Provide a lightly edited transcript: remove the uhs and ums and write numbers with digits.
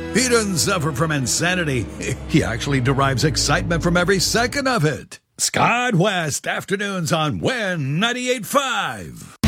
He doesn't suffer from insanity. He actually derives excitement from every second of it. Scott West, afternoons on WIN 98.5.